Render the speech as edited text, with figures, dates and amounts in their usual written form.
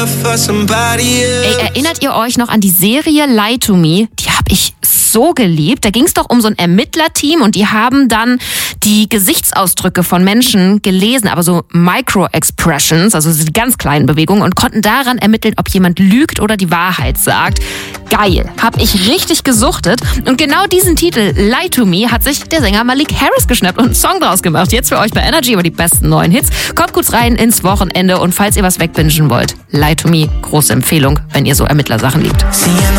Ey, erinnert ihr euch noch an die Serie Lie to Me? Die habe ich so geliebt. Da ging es doch um so ein Ermittlerteam und die haben dann die Gesichtsausdrücke von Menschen gelesen, aber so Micro-Expressions, also die ganz kleinen Bewegungen, und konnten daran ermitteln, ob jemand lügt oder die Wahrheit sagt. Geil, hab ich richtig gesuchtet. Und genau diesen Titel, Lie to Me, hat sich der Sänger Malik Harris geschnappt und einen Song draus gemacht. Jetzt für euch bei Energy über die besten neuen Hits. Kommt kurz rein ins Wochenende und falls ihr was wegbingen wollt, Lie to Me, große Empfehlung, wenn ihr so Ermittlersachen liebt.